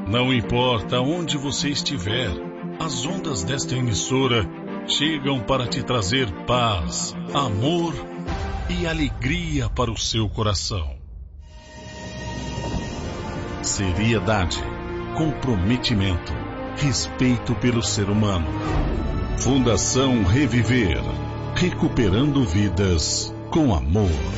Não importa onde você estiver, as ondas desta emissora chegam para te trazer paz, amor e alegria para o seu coração. Seriedade, comprometimento, respeito pelo ser humano. Fundação Reviver, recuperando vidas com amor.